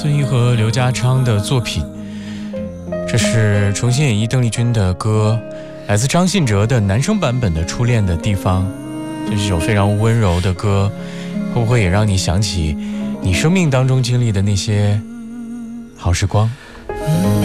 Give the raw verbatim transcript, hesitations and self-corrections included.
孙毅和刘家昌的作品，这是重新演绎邓丽君的歌，来自张信哲的男声版本的《初恋的地方》。这是一首非常温柔的歌，会不会也让你想起你生命当中经历的那些好时光？